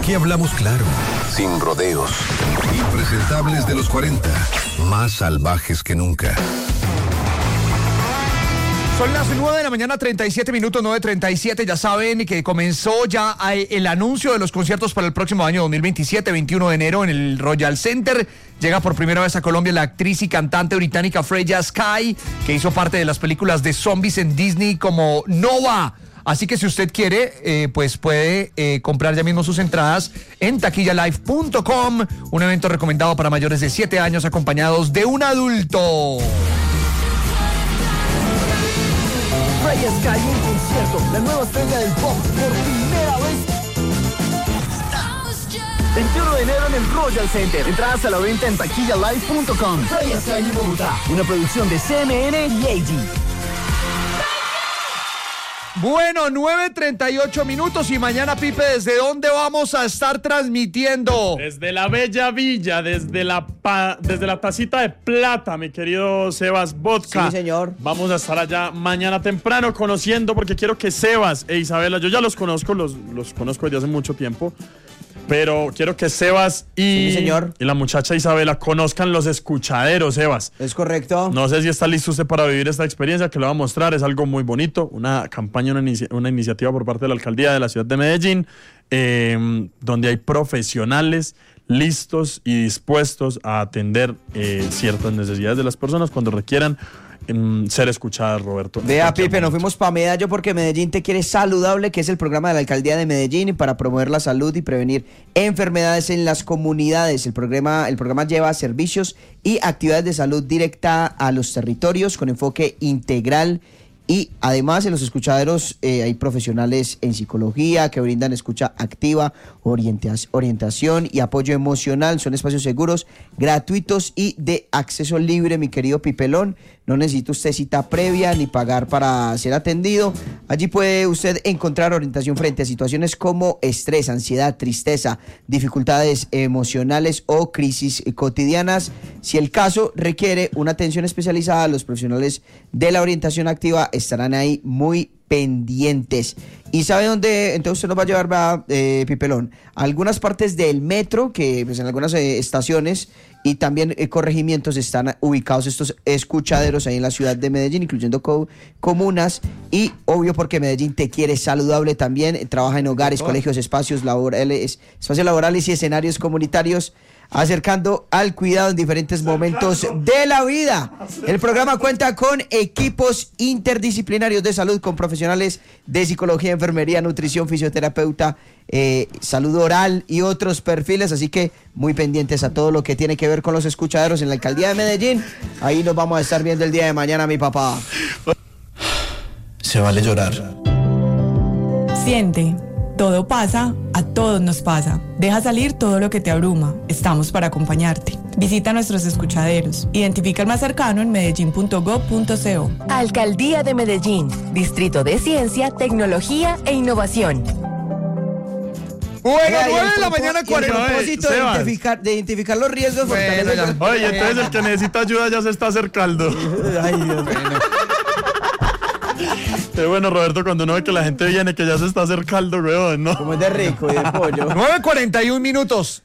Aquí hablamos claro, sin rodeos. Impresentables de los 40, más salvajes que nunca. Son las 9 de la mañana, 37 minutos, 9:37. Ya saben que comenzó ya el anuncio de los conciertos para el próximo año 2027, 21 de enero en el Royal Center. Llega por primera vez a Colombia la actriz y cantante británica Freya Sky, que hizo parte de las películas de zombies en Disney como Nova. Así que si usted quiere, pues puede comprar ya mismo sus entradas en taquillalive.com. Un evento recomendado para mayores de 7 años acompañados de un adulto. Freya Sky en concierto, la nueva estrella del pop por primera vez. 21 de enero en el Royal Center. Entradas a la venta en taquillalive.com. Freya Sky en Bogotá, una producción de CMN y AG. Bueno, 9:38 minutos y mañana, Pipe, ¿desde dónde vamos a estar transmitiendo? Desde la Bella Villa, desde la Tacita de Plata, mi querido Sebas Vodka. Sí, señor. Vamos a estar allá mañana temprano conociendo, porque quiero que Sebas e Isabela, yo ya los conozco, los conozco desde hace mucho tiempo, pero quiero que Sebas y, sí, señor, y la muchacha Isabela conozcan los escuchaderos, Sebas. Es correcto. No sé si está listo usted para vivir esta experiencia que le va a mostrar. Es algo muy bonito, una campaña, una iniciativa por parte de la alcaldía de la ciudad de Medellín, donde hay profesionales listos y dispuestos a atender ciertas necesidades de las personas cuando requieran ser escuchadas, Roberto. Vea, Pipe, nos fuimos para Medallo porque Medellín te quiere saludable, que es el programa de la alcaldía de Medellín para promover la salud y prevenir enfermedades en las comunidades. El programa lleva servicios y actividades de salud directa a los territorios con enfoque integral. Y además en los escuchaderos hay profesionales en psicología que brindan escucha activa, orientación y apoyo emocional. Son espacios seguros, gratuitos y de acceso libre, mi querido Pipelón. No necesita usted cita previa ni pagar para ser atendido. Allí puede usted encontrar orientación frente a situaciones como estrés, ansiedad, tristeza, dificultades emocionales o crisis cotidianas. Si el caso requiere una atención especializada, los profesionales de la orientación activa estarán ahí muy pendientes. ¿Y sabe dónde? Entonces usted nos va a llevar, Pipelón, a algunas partes del metro, que pues en algunas estaciones y también corregimientos están ubicados estos escuchaderos ahí en la ciudad de Medellín, incluyendo comunas. Y obvio, porque Medellín te quiere saludable también, trabaja en hogares, colegios, espacios laborales y escenarios comunitarios, acercando al cuidado en diferentes momentos de la vida. El programa cuenta con equipos interdisciplinarios de salud, con profesionales de psicología, enfermería, nutrición, fisioterapeuta, salud oral y otros perfiles, así que muy pendientes a todo lo que tiene que ver con los escuchaderos en la alcaldía de Medellín. Ahí nos vamos a estar viendo el día de mañana, mi papá. Se vale llorar. Siente. Todo pasa, a todos nos pasa. Deja salir todo lo que te abruma. Estamos para acompañarte. Visita nuestros escuchaderos. Identifica el más cercano en medellín.gov.co. Alcaldía de Medellín. Distrito de Ciencia, Tecnología e Innovación. Bueno, 9 de la mañana, 40. De identificar los riesgos. Oye, entonces el que necesita ayuda ya se está acercando. Ay, Dios mío. Qué bueno, Roberto, cuando uno ve que la gente viene, que ya se está acercando, weón, ¿no? Como es de rico y de pollo. 9:41 minutos.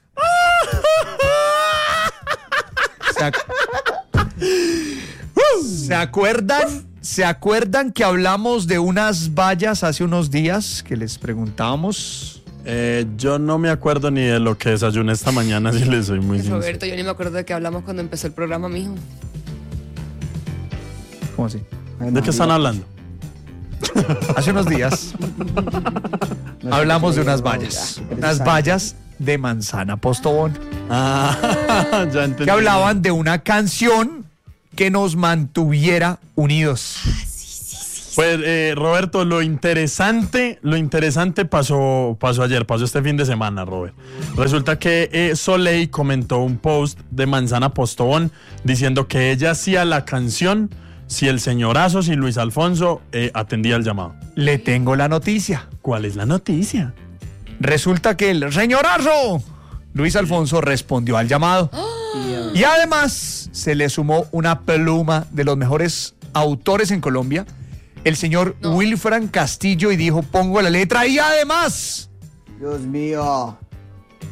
¿Se acuerdan que hablamos de unas vallas hace unos días que les preguntábamos? Yo no me acuerdo ni de lo que desayuné esta mañana, si les soy muy sincero. Roberto, yo ni me acuerdo de qué hablamos cuando empezó el programa, mijo. ¿Cómo así? ¿De qué están hablando? Hace unos días hablamos de unas vallas de Manzana Postobón. Ya entendí. Que hablaban de una canción que nos mantuviera unidos. Pues Roberto, lo interesante pasó este fin de semana, Robert. Resulta que Soleil comentó un post de Manzana Postobón diciendo que ella hacía la canción si el señorazo, si Luis Alfonso atendía el llamado. Le tengo la noticia. ¿Cuál es la noticia? Resulta que el señorazo Luis Alfonso respondió al llamado. Y además se le sumó una pluma de los mejores autores en Colombia, el señor Wilfran Castillo, y dijo: pongo la letra y además Dios mío,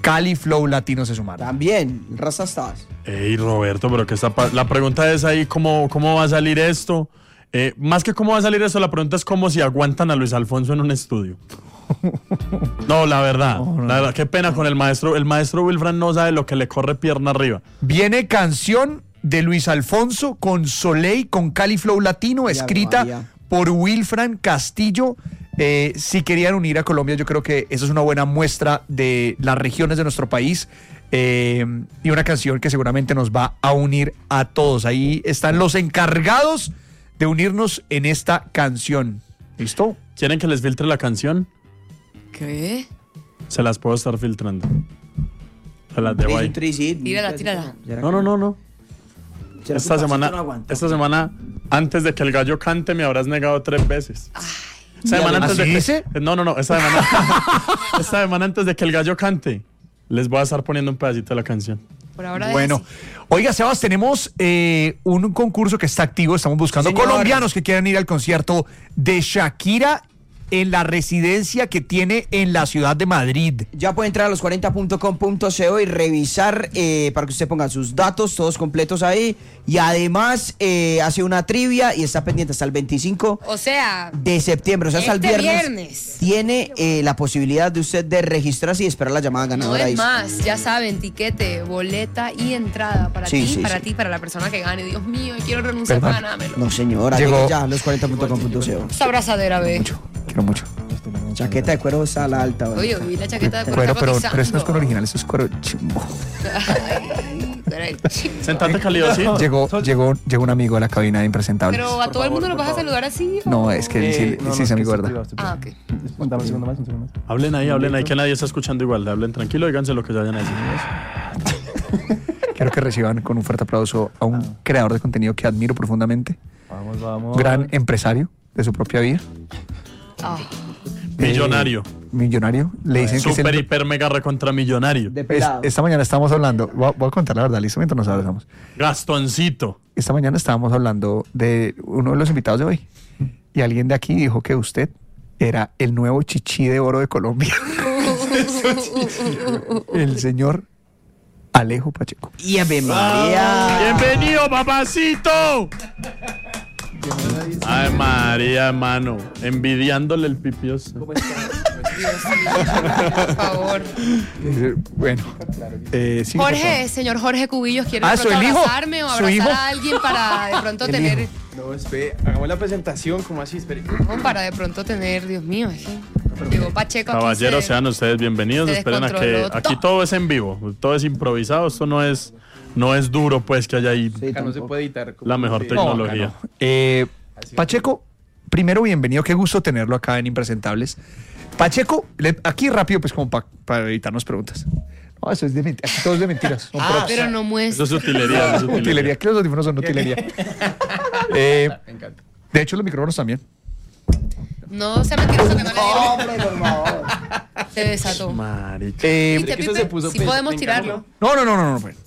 Cali Flow Latino se sumaron. También, Rasta Stars. Ey, Roberto, pero la pregunta es ahí, ¿cómo va a salir esto? Más que cómo va a salir esto, la pregunta es cómo si aguantan a Luis Alfonso en un estudio. No, la verdad, qué pena con el maestro. El maestro Wilfran no sabe lo que le corre pierna arriba. Viene canción de Luis Alfonso con Soleil, con Cali Flow Latino, escrita por Wilfran Castillo. Si querían unir a Colombia, yo creo que eso es una buena muestra de las regiones de nuestro país. Y una canción que seguramente nos va a unir a todos. Ahí están los encargados de unirnos en esta canción. ¿Listo? ¿Quieren que les filtre la canción? ¿Qué? Se las puedo estar filtrando. Se las debo ahí. Tírala. No. Esta semana, antes de que el gallo cante, me habrás negado 3 veces. Esta semana antes de que... No. Esta semana antes de que el gallo cante, les voy a estar poniendo un pedacito de la canción. Por ahora bueno, oiga, Sebas, tenemos un concurso que está activo. Estamos buscando colombianos que quieran ir al concierto de Shakira en la residencia que tiene en la ciudad de Madrid. Ya puede entrar a los40.com.co y revisar para que usted ponga sus datos todos completos ahí. Y además hace una trivia y está pendiente hasta el 25 de septiembre. O sea, hasta el viernes. Tiene la posibilidad de usted de registrarse y esperar la llamada ganadora. No es más, ya saben, tiquete, boleta y entrada para ti, para la persona que gane. Dios mío, quiero renunciar para ganármelo. No, señora, llegó ya a los40.com.co. Esta abrazadera, ve. Quiero mucho. Chaqueta de cuero está a la alta. Oye, vi la chaqueta de cuero. Pero eso no es cuero original, eso es cuero chimbo. Sentate cálido, ¿sí? Llegó un amigo a la cabina de Impresentables. Pero a todo el mundo lo vas a saludar así. No, es que sí es amigo, ¿verdad? Ok. Un segundo más. Hablen ahí, que nadie está escuchando igual. Hablen tranquilo, díganse lo que se vayan a decir. Quiero que reciban con un fuerte aplauso a un creador de contenido que admiro profundamente. Vamos. Gran empresario de su propia vida. Millonario. Le dicen que es super, hiper, mega, recontra millonario. Esta mañana estábamos hablando, voy a contar la verdad, listo, mientras nos abrazamos. Gastoncito. Esta mañana estábamos hablando de uno de los invitados de hoy. Y alguien de aquí dijo que usted era el nuevo chichi de oro de Colombia. El señor Alejo Pacheco. ¡Y Ave María! ¡Bienvenido, papacito! Ay, María, hermano. Envidiándole el pipioso. Por favor. Bueno. Sí, señor Jorge Cubillos, ¿quiere abrazarme o abrazar a alguien para de pronto tener... No, espere, hagamos la presentación, ¿cómo así? Espere. No, para de pronto tener, Dios mío, llegó Pacheco. Caballeros, sean ustedes bienvenidos. Esperen a que aquí todo es en vivo, todo es improvisado. Esto no es duro, pues, que haya ahí acá no se puede editar la mejor tecnología. Pacheco, primero bienvenido, qué gusto tenerlo acá en Impresentables. Pacheco, aquí rápido, pues como para evitarnos preguntas. No, eso es de mentiras, aquí todo es de mentiras. Pero no muestra. Eso es utilería. Utilería, que los audífonos son utilería. Me encanta. De hecho, los micrófonos también. No sea mentiroso que no le digo. Hombre, por favor. Se desató. Marica. Eso se puso si podemos tirarlo. No. Pues.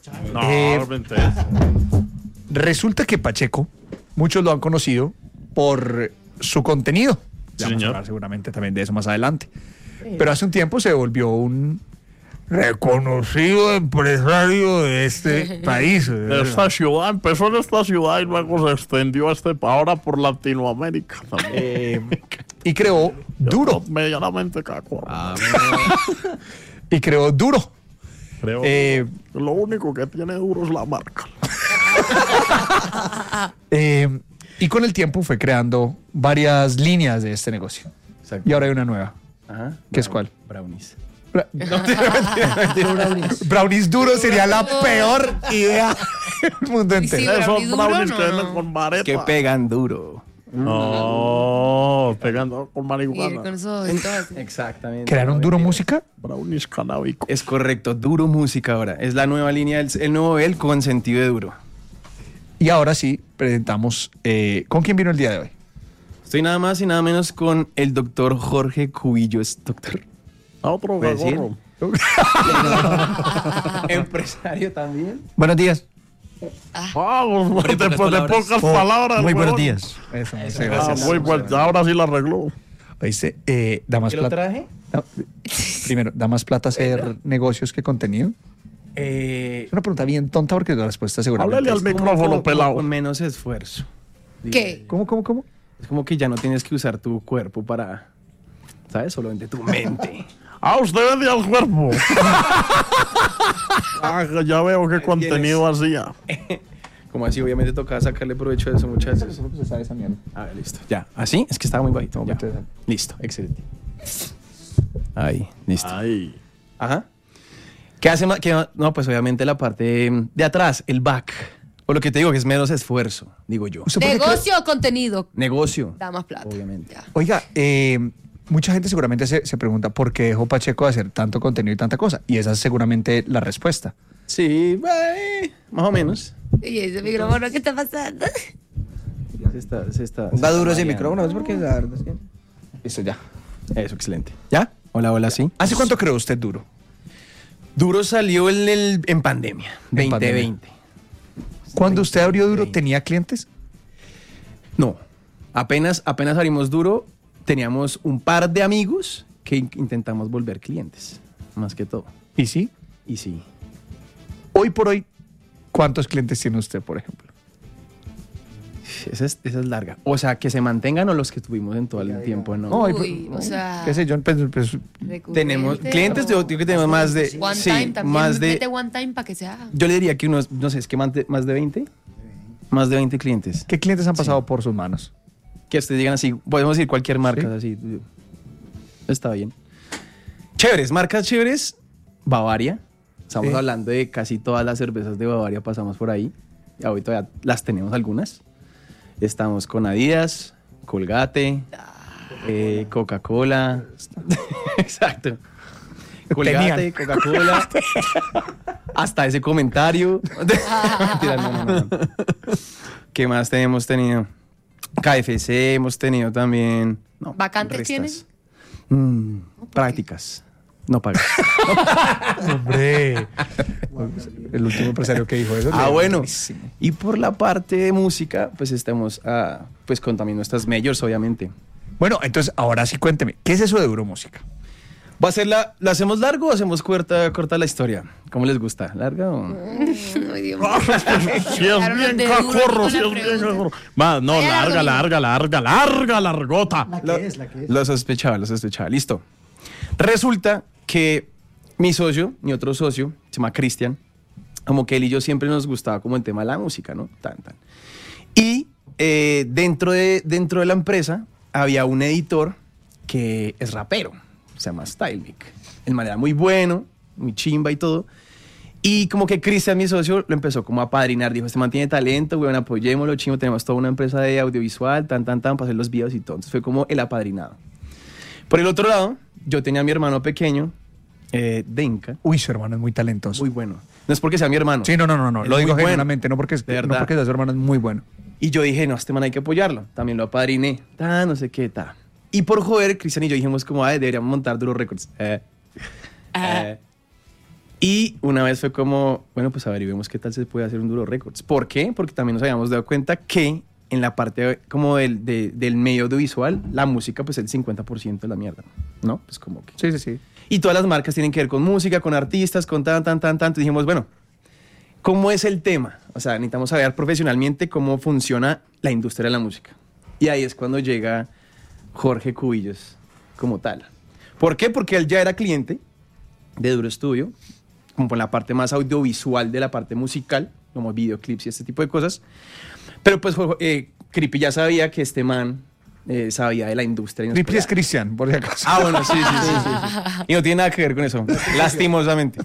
No, resulta que Pacheco, muchos lo han conocido por su contenido. Sí, vamos a señor. hablar seguramente también de eso más adelante. Pero hace un tiempo se volvió un reconocido empresario de este país. Esta ciudad empezó en esta ciudad y luego se extendió ahora por Latinoamérica también. Y creó Duro. Medianamente caco. Y creó Duro. Creo lo único que tiene Duro es la marca. Y con el tiempo fue creando varias líneas de este negocio. Exacto. Y ahora hay una nueva. Ajá. ¿Qué es cuál? Brownies. Brownies Duro sería la peor idea del mundo entero. Esos brownies que venden con vareta. Que pegan duro. No, pegando con marihuana. Exactamente. ¿Crearon Duro Música? Brownies canábicos. Es correcto, Duro Música ahora. Es la nueva línea, el nuevo Bell con sentido de duro. Y ahora sí, presentamos... ¿Con quién vino el día de hoy? Estoy nada más y nada menos con el doctor Jorge Cubillos. Doctor. Otro gorro. Empresario también. Buenos días. Después de pocas palabras. Muy buenos huevón. días. Eso, muchas gracias. Ahora sí la arregló. ¿Oíste? Da más ¿Qué lo plata. traje? Primero, ¿da más plata hacer negocios que contenido? Es una pregunta bien tonta porque la respuesta seguramente Háblale al es- micrófono, pelado. Con menos esfuerzo. ¿Qué? ¿Cómo? Es como que ya no tienes que usar tu cuerpo para, ¿sabes? Solamente tu mente. Usted vendía el cuerpo. Ya veo qué contenido hacía. Como así, obviamente tocaba sacarle provecho de eso, muchachos. A ver, listo. Ya. ¿Así? Es que estaba muy bajito. Ya. Listo, excelente. Ahí, listo. Ay. Ajá. ¿Qué hace más? No, pues obviamente la parte de atrás, el back. O lo que te digo, que es menos esfuerzo, digo yo. ¿Negocio o contenido? Negocio. Da más plata. Obviamente. Ya. Oiga, mucha gente seguramente se pregunta por qué dejó Pacheco de hacer tanto contenido y tanta cosa. Y esa es seguramente la respuesta. Sí, más o menos. ¿Y ese micrófono qué está pasando? Ponga duro ese micrófono, es porque la verdad es que... Listo, ya. Eso, excelente. ¿Ya? Hola, sí. ¿Hace cuánto creó usted Duro? Duro salió en pandemia, En 2020. Cuando usted abrió Duro, ¿tenía clientes? No. Apenas abrimos Duro, teníamos un par de amigos que intentamos volver clientes, más que todo. ¿Y sí? Y sí. Hoy por hoy, ¿cuántos clientes tiene usted, por ejemplo? Esa es larga. O sea, que se mantengan o los que tuvimos en todo el tiempo, ¿no? Uy, o sea... ¿Qué sé yo? Pues, Tenemos clientes, yo digo que tenemos más de... One sí, time también. más de... Mete one time para que se haga. Yo le diría que unos, no sé, es que más de 20. Más de 20 clientes. ¿qué clientes han pasado por sus manos? Que ustedes digan así, podemos decir cualquier marca, así. Está bien. Chéveres, marcas chéveres. Bavaria. Estamos Sí. hablando de casi todas las cervezas de Bavaria, pasamos por ahí. Y hoy todavía las tenemos algunas. Estamos con Adidas, Colgate, Coca-Cola. Exacto. Colgate, Coca-Cola. Hasta ese comentario. Mentira, no. ¿Qué más hemos tenido? KFC hemos tenido también. No, ¿Vacantes restas. Prácticas. No pagas. Hombre. El último empresario que dijo eso. Bueno. Buenísimo. Y por la parte de música, pues estamos pues con también nuestras majors, obviamente. Bueno, entonces, ahora sí cuénteme, ¿qué es eso de Duro Música? ¿Va a ser ¿lo hacemos largo o hacemos corta la historia? ¿Cómo les gusta? ¿Larga o...? Ay, Dios mío. Si es bien cachorro, si es bien cachorro. Va, no, largota. Lo sospechaba. Listo. Resulta que mi otro socio, se llama Cristian, como que él y yo siempre nos gustaba como el tema de la música, ¿no? Y dentro de la empresa había un editor que es rapero, se llama Stylevic. El man era muy bueno, muy chimba y todo. Y como que Cristian, mi socio, lo empezó como a padrinar. Dijo, este man tiene talento, weón, apoyémoslo, chimbo, tenemos toda una empresa de audiovisual, para hacer los videos y todo. Entonces fue como el apadrinado. Por el otro lado, yo tenía a mi hermano pequeño, Denka. Uy, su hermano es muy talentoso. Muy bueno. No es porque sea mi hermano. Sí, no. Es Lo muy digo bueno. genuinamente, no porque sea su hermano, es muy bueno. Y yo dije, no, este man hay que apoyarlo. También lo apadriné. No sé qué, Y por joder, Cristian y yo dijimos como, deberíamos montar Duro Records. Y una vez fue como, bueno, pues averiguemos qué tal se puede hacer un Duro Records. ¿Por qué? Porque también nos habíamos dado cuenta que en la parte como del medio audiovisual, la música pues es el 50% de la mierda, ¿no? Pues como que... Sí. Y todas las marcas tienen que ver con música, con artistas, con tan. Y dijimos, bueno, ¿cómo es el tema? O sea, necesitamos saber profesionalmente cómo funciona la industria de la música. Y ahí es cuando llega Jorge Cubillos como tal. ¿Por qué? Porque él ya era cliente de Duro Studio, como por la parte más audiovisual de la parte musical, como videoclips y este tipo de cosas. Pero pues Creepy ya sabía que este man sabía de la industria. Creepy es Cristian, por si acaso. Bueno, sí. Y no tiene nada que ver con eso, lastimosamente.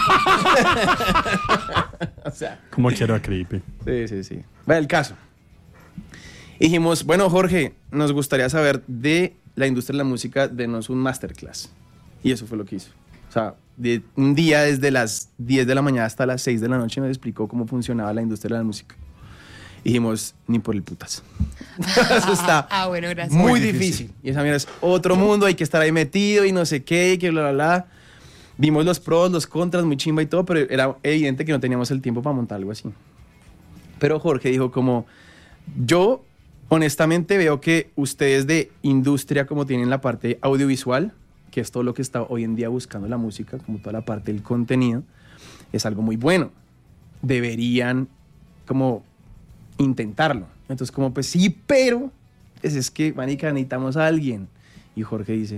O sea, Como quiero a Creepy. Sí. Va el caso. Dijimos, bueno, Jorge, nos gustaría saber de la industria de la música, denos un masterclass. Y eso fue lo que hizo. O sea, un día desde las 10 de la mañana hasta las 6 de la noche nos explicó cómo funcionaba la industria de la música. Dijimos, ni por el putas. Eso está Bueno, gracias. muy difícil. Y esa mierda es otro mundo, hay que estar ahí metido y no sé qué, y que bla. Vimos los pros, los contras, muy chimba y todo, pero era evidente que no teníamos el tiempo para montar algo así. Pero Jorge dijo como, yo honestamente veo que ustedes de industria, como tienen la parte audiovisual, que es todo lo que está hoy en día buscando la música, como toda la parte del contenido, es algo muy bueno. Deberían como intentarlo. Entonces como pues sí, pero es que, manica, necesitamos a alguien. Y Jorge dice,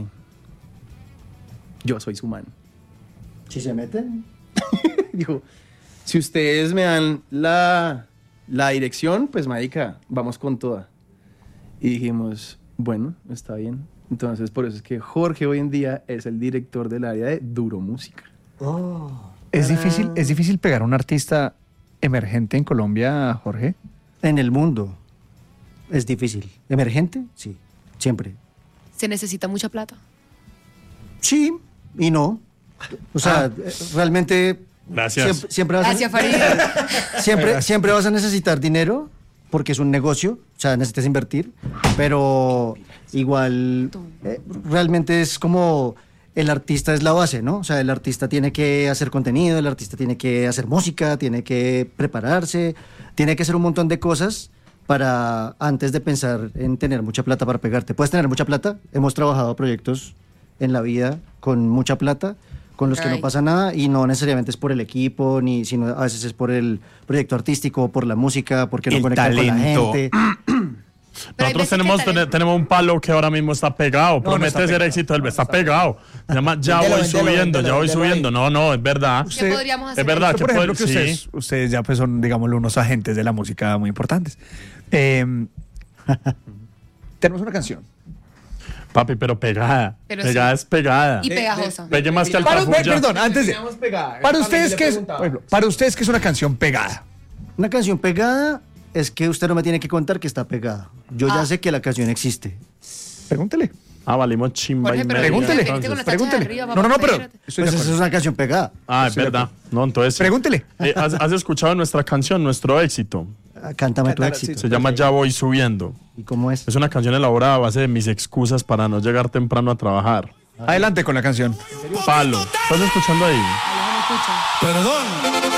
yo soy su man. Si se meten. Dijo, si ustedes me dan la dirección, pues marica, vamos con toda. Y dijimos, bueno, está bien. Entonces por eso es que Jorge hoy en día es el director del área de Duro Música. ¿Es difícil pegar a un artista emergente en Colombia, Jorge? En el mundo es difícil. ¿Emergente? Sí, siempre. ¿Se necesita mucha plata? Sí y no. O sea, realmente... Gracias. Siempre vas Gracias, Farid. siempre vas a necesitar dinero porque es un negocio, o sea, necesitas invertir, pero igual realmente es como el artista es la base, ¿no? O sea, el artista tiene que hacer contenido, el artista tiene que hacer música, tiene que prepararse, tiene que hacer un montón de cosas para antes de pensar en tener mucha plata para pegarte. Puedes tener mucha plata, hemos trabajado proyectos en la vida con mucha plata, con los que no pasa nada, y no necesariamente es por el equipo, sino a veces es por el proyecto artístico, por la música, porque no conecta con la gente. Nosotros tenemos un palo que ahora mismo está pegado. Promete ser éxito, está pegado. Se llama Ya voy subiendo. No, es verdad. ¿Qué podríamos hacer? Es verdad. Por ejemplo, que ustedes ya pues son, digámoslo, unos agentes de la música muy importantes. Tenemos una canción. Papi, pero pegada. Pegada es pegada. Y pegajosa. Pegue más que Perdón, antes de... Para ustedes, ¿qué es una canción pegada? Una canción pegada es que usted no me tiene que contar que está pegada. Yo ya sé que la canción existe. Pregúntele. Valimos chimba y media. Pregúntele. No, pero... Pues esa es una canción pegada. Es verdad. No, entonces... Pregúntele. ¿Has escuchado nuestra canción, nuestro éxito? Cántame tu éxito. Se llama Ya voy subiendo. ¿Y cómo es? Es una canción elaborada a base de mis excusas para no llegar temprano a trabajar. Adelante con la canción. Palo. ¿Estás escuchando ahí? Perdón.